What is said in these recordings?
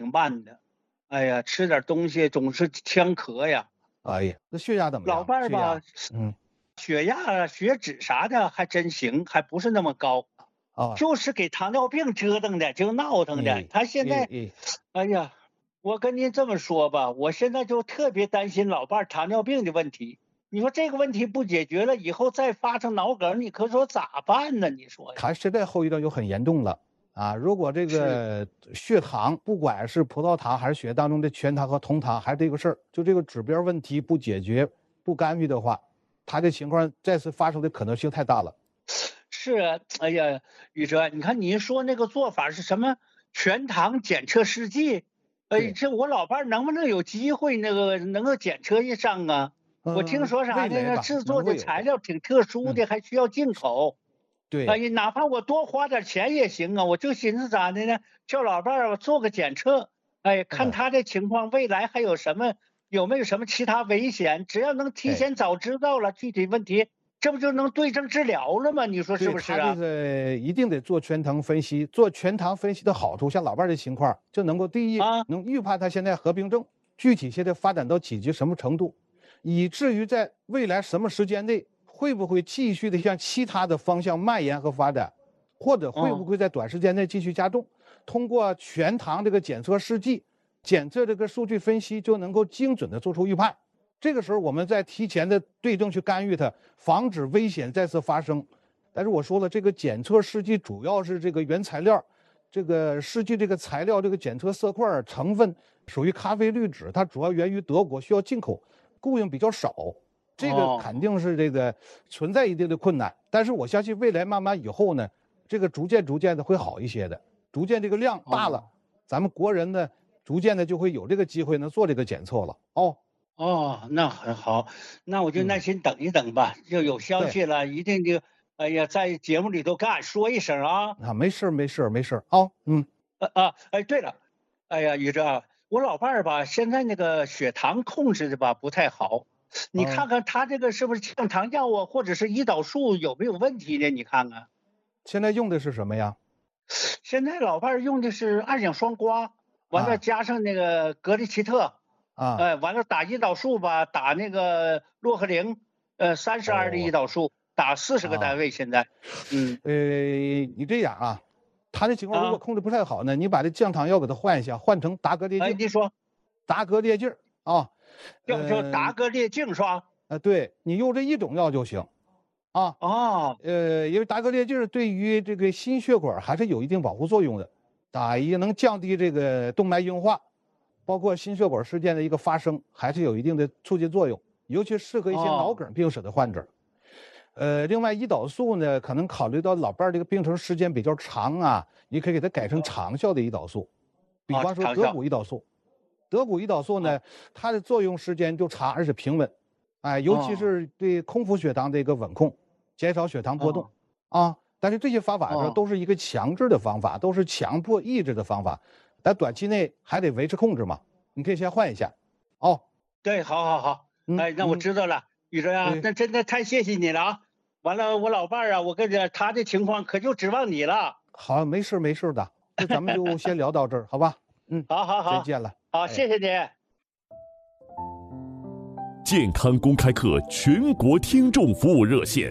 挺慢的，哎呀，吃点东西总是呛咳呀。 哎呀，那血压怎么老样？血伴儿吧， 压？ 血压、血脂啥的还真行，还不是那么高， 啊， 就是给糖尿病折腾的，就闹腾的。 哎他现在， 哎哎呀，我跟您这么说吧，我现在就特别担心老伴儿糖尿病的问题。你说这个问题不解决了，以后再发生脑梗，你可说咋办呢？你说呀？ 他现在后遗症就很严重了啊！如果这是个血糖，不管是葡萄糖还是血液当中的全糖和酮糖，还是这个事儿，就这个指标问题不解决、不干预的话，他这情况再次发生的可能性太大了。 是啊，哎呀，宇哲，你看你说那个做法是什么？全糖检测试剂？哎， 对， 这我老伴儿能不能有机会那个能够检测一上啊？我听说啥呢？那未来吧， 制作的能会有的。 材料挺特殊嗯， 的，还需要进口。哎对呀，哪怕我多花点钱也行啊！我就寻思咋的呢？叫老伴儿做个检测，哎，看他的情况，未来还有什么，有没有什么其他危险？只要能提哎， 前早知道了具体问题，这不就能对症治疗了吗？你说是对不是啊？ 他这个一定得做全糖分析。做全糖分析的好处，像老伴儿的情况，就能够第一啊， 能预判他现在合并症具体现在发展到几级什么程度，以至于在未来什么时间内会不会继续的向其他的方向蔓延和发展，或者会不哦， 会在短时间内继续加重。通过全糖这个检测试剂、检测这个数据分析，就能够精准的做出预判。这个时候，我们再提前的对症去干预它，防止危险再次发生。但是我说了，这个检测试剂主要是这个原材料，这个试剂这个材料这个检测色块成分属于咖啡滤纸，它主要源于德国，需要进口，供应比较少。这个哦， 肯定是这个存在一定的困难，但是我相信未来慢慢以后呢，这个逐渐的会好一些的，逐渐这个量大了， 哦， 咱们国人呢逐渐的就会有这个机会呢做这个检测了。哦， 哦，那很好，那我就耐嗯， 心等一等吧。就有消对。 息了，一定就，哎呀，在节目里头跟俺说一声啊。 啊，没事啊， 哎，对了，哎呀，宇哲，我老伴儿吧，现在那个血糖控制的吧不太好，你啊， 看看他这个是不是降糖药啊，或者是胰岛素有没有问题呢？你看看， 现在用的是什么呀？ 现在老伴儿用的是二氧双胍，完了啊加上那个格力奇特， 啊， 完了打胰岛素吧，打那个洛克林，32的胰哦岛素，打40个单啊， 位现在，嗯你这样啊，他的情况如果啊， 控制不太好呢，你把这降糖药给他换一下，换成达格列哎， 净， 你说达格列净啊， 叫达格列净是吧？ 对你用这一种药就行啊， 哦因为达格列净对于这个心血管还是有一定保护作用的，也能降低这个动脉硬化，包括心血管事件的一个发生，还是有一定的促进作用，尤其适合一些脑哦梗病史的患者。另外胰岛素呢，可能考虑到老伴儿这个病程时间比较长啊，你可以给他改成长效的胰岛素，比方说德长效谷胰岛素。德谷胰岛素呢， 哦它的作用时间就长，而且平稳，哎，尤其哦是对空腹血糖的一个稳控，减少血糖波动哦啊。但是这些方法呢， 哦， 都是一个强制的方法，都是强迫抑制的方法，但短期内还得维持控制嘛。你可以先换一下，哦， 对，好，哎，那我嗯， 知道了，宇哲呀， 对， 那真的太谢谢你了啊！完了，我老伴儿啊，我跟着他的情况可就指望你了。 好，没事的，那咱们就先聊到这儿，好吧？嗯，再好， 见了， 好， 哎。 谢谢你。 健康公开课全国听众服务热线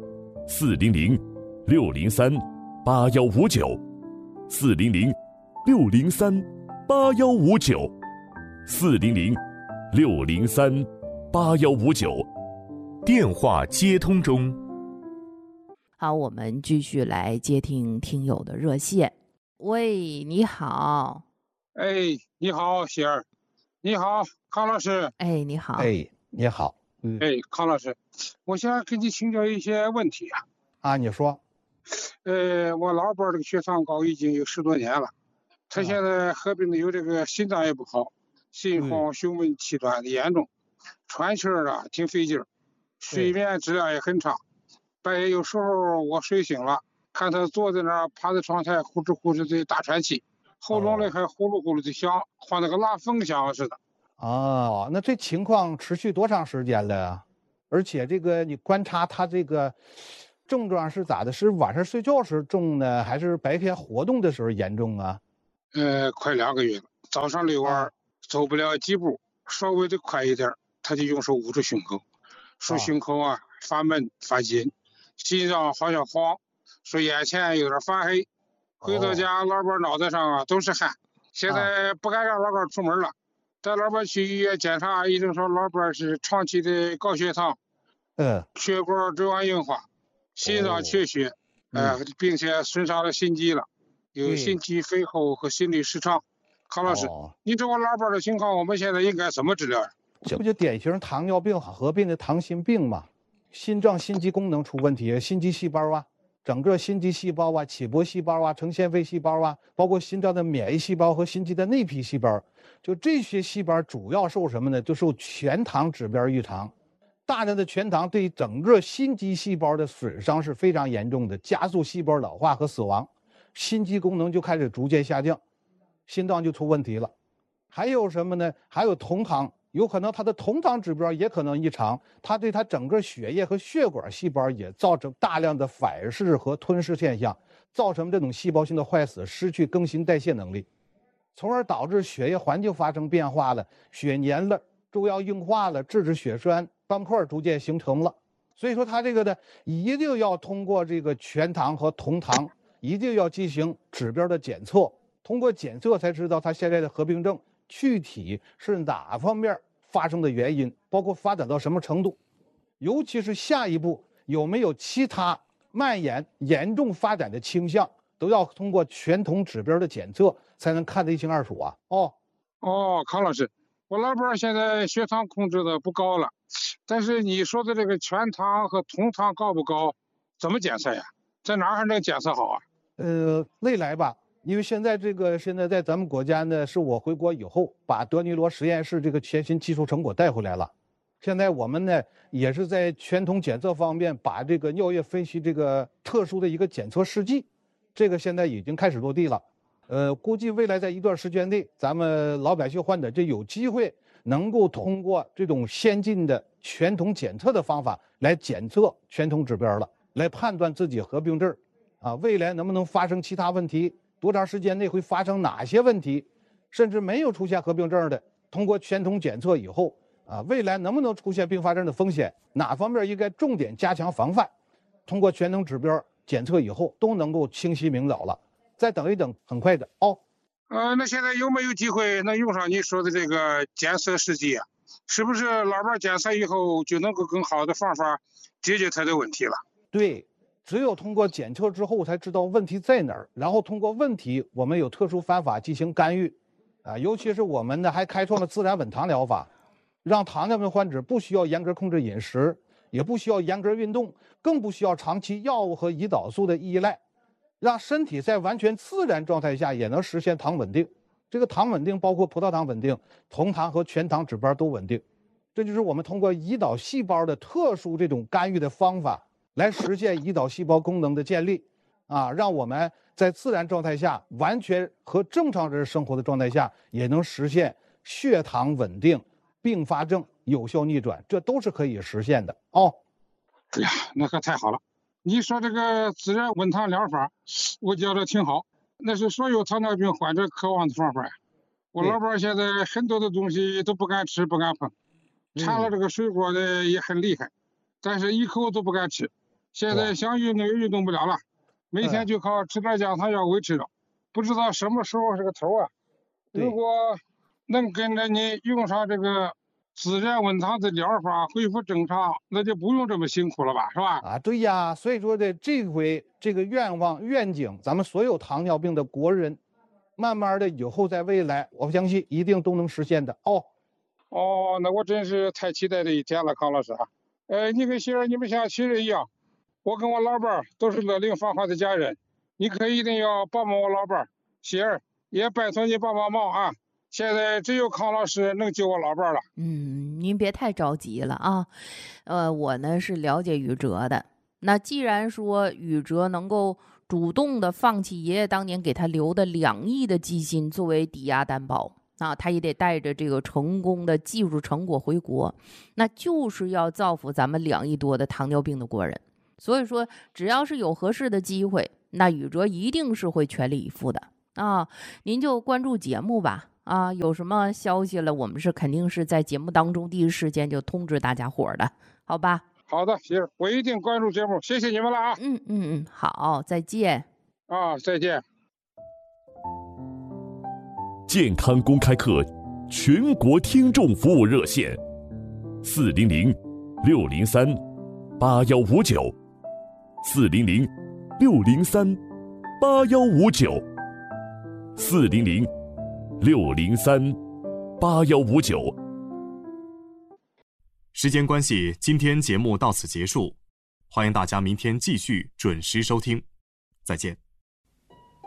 ：400-603-8159，400-603-8159，电话接通中。 好，我们继续来接听听友的热线。喂，你好。 哎，你好，喜儿。你好，康老师。 哎，你好。 哎，你好， 哎，康老师，我想跟你请教一些问题啊。 你说， 我老伴儿这个血糖高已经有10多年了，他现在合并的有这个心脏也不好，心慌、胸闷、气短的严重，喘气儿啊挺费劲儿，睡眠质量也很差。半夜有时候我睡醒了，看他坐在那儿，趴在窗台呼哧的大喘气，喉咙里还呼噜的响，和那个拉风响似的。 那这情况持续多长时间了呀？而且这个你观察他这个症状是咋的？是晚上睡觉时重呢，还是白天活动的时候严重啊？ 快2个月了， 早上遛弯走不了几步，稍微的快一点，他就用手捂住胸口，说胸口发闷发紧，心脏好像慌，说眼前有点发黑。回到家，老伴脑袋上都是汗，现在不敢让老伴出门了。带老伴去医院检查，医生说老伴是长期的高血糖，血管粥样硬化，心脏缺血，并且损伤了心肌了，有心肌肥厚和心律失常。康老师，你这我老伴的情况，我们现在应该怎么治疗呀？ 这不就典型糖尿病合并的糖心病吗？心脏心肌功能出问题，心肌细胞整个心肌细胞起搏细胞成腺肺细胞包括心脏的免疫细胞和心肌的内皮细胞，就这些细胞主要受什么呢？就受全糖指标异常。大量的全糖对整个心肌细胞的损伤是非常严重的，加速细胞老化和死亡，心肌功能就开始逐渐下降，心脏就出问题了。还有什么呢？还有酮糖，有可能它的酮糖指标也可能异常，它对它整个血液和血管细胞也造成大量的反噬和吞噬现象，造成这种细胞性的坏死，失去更新代谢能力，从而导致血液环境发生变化了，血粘了，粥样硬化了，致使血栓斑块逐渐形成了。所以说它这个呢，一定要通过这个全糖和酮糖，一定要进行指标的检测，通过检测才知道它现在的合并症具体是哪方面发生的原因，包括发展到什么程度，尤其是下一步有没有其他蔓延严重发展的倾向，都要通过全酮指标的检测才能看得一清二楚啊。 康老师，我老伴现在血糖控制的不高了，但是你说的这个全糖和酮糖高不高，怎么检测呀？在哪儿能检测好啊？ 未来吧，因为现在在咱们国家呢，是我回国以后把德尼罗实验室这个全新技术成果带回来了。现在我们呢也是在全酮检测方面把这个尿液分析这个特殊的一个检测试剂，这个现在已经开始落地了。估计未来在一段时间内，咱们老百姓患者就有机会能够通过这种先进的全酮检测的方法来检测全酮指标了，来判断自己合并症未来能不能发生其他问题，多长时间内会发生哪些问题，甚至没有出现合并症的，通过全酮检测以后未来能不能出现并发症的风险，哪方面应该重点加强防范，通过全酮指标检测以后都能够清晰明了了。再等一等，很快的那现在有没有机会能用上你说的这个检测试剂啊？是不是老伴检测以后就能够更好的方法解决他的问题了？ 对，只有通过检测之后才知道问题在哪儿，然后通过问题我们有特殊方法进行干预尤其是我们呢还开创了自然稳糖疗法，让糖尿病患者不需要严格控制饮食，也不需要严格运动，更不需要长期药物和胰岛素的依赖，让身体在完全自然状态下也能实现糖稳定。这个糖稳定包括葡萄糖稳定、酮糖和全糖指标都稳定。这就是我们通过胰岛细胞的特殊这种干预的方法来实现胰岛细胞功能的建立让我们在自然状态下完全和正常人生活的状态下也能实现血糖稳定、并发症有效逆转，这都是可以实现的哎呀，那可太好了！你说这个自然稳糖疗法，我觉得挺好，那是所有糖尿病患者渴望的方法呀。我老伴现在很多的东西都不敢吃，不敢碰，馋了这个水果的也很厉害，但是一口都不敢吃。现在想运动也运动不了了，每天就靠吃点降糖药维持着，不知道什么时候是个头啊。如果能跟着你用上这个自然稳糖的疗法恢复正常，那就不用这么辛苦了吧，是吧？ 对呀，所以说这回这个愿景，咱们所有糖尿病的国人，慢慢的以后在未来，我相信一定都能实现的那我真是太期待这一天了，康老师你跟媳妇你们像亲人一样，我跟我老伴儿都是乐龄繁华的家人，你可一定要帮帮我老伴儿，媳妇也拜托你帮帮忙啊！现在只有康老师能救我老伴儿了。 您别太着急了我呢是了解宇哲的。那既然说宇哲能够主动的放弃爷爷当年给他留的2亿的基金作为抵押担保他也得带着这个成功的技术成果回国，那就是要造福咱们2亿多的糖尿病的国人。所以说，只要是有合适的机会，那宇哲一定是会全力以赴的您就关注节目吧啊，有什么消息了，我们是肯定是在节目当中第一时间就通知大家伙的，好吧？ 好的，行，我一定关注节目，谢谢你们了啊！ 好，再见。 啊，再见。 健康公开课全国听众服务热线，400-603-8159，400-603-8159。 时间关系，今天节目到此结束，欢迎大家明天继续准时收听，再见。